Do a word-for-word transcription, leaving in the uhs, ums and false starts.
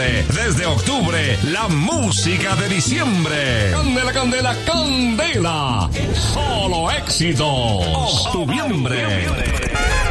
noviembre. Desde octubre, la música de diciembre. Candela, candela, candela. Solo éxitos. Octubre.